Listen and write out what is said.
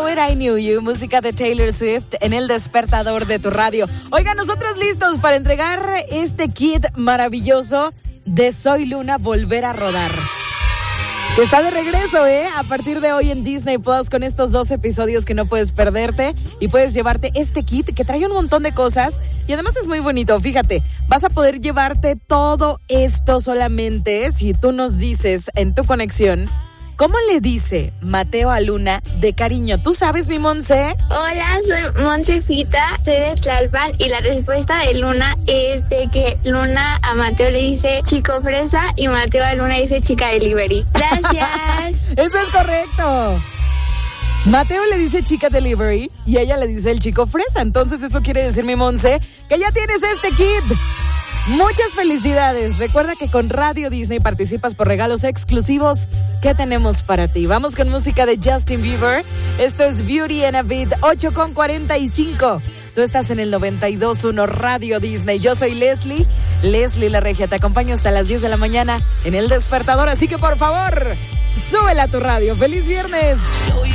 Know It, I Knew You, música de Taylor Swift en el despertador de tu radio. Oigan, nosotros listos para entregar este kit maravilloso de Soy Luna, volver a rodar. Está de regreso, a partir de hoy en Disney Plus con estos 2 episodios que no puedes perderte y puedes llevarte este kit que trae un montón de cosas y además es muy bonito. Fíjate, vas a poder llevarte todo esto solamente si tú nos dices en tu conexión ¿cómo le dice Mateo a Luna de cariño? ¿Tú sabes, mi Monse? Hola, soy Monsefita, soy de Tlalpan y la respuesta de Luna es de que Luna a Mateo le dice chico fresa y Mateo a Luna dice chica delivery. Gracias. Eso es correcto. Mateo le dice chica delivery y ella le dice el chico fresa. Entonces eso quiere decir, mi Monse, que ya tienes este kit. Muchas felicidades. Recuerda que con Radio Disney participas por regalos exclusivos que tenemos para ti. Vamos con música de Justin Bieber. Esto es Beauty and a Beat, 8:45. Tú estás en el 92.1 Radio Disney. Yo soy Leslie la Regia. Te acompaño hasta las 10 de la mañana en El Despertador. Así que por favor, súbela a tu radio. ¡Feliz viernes!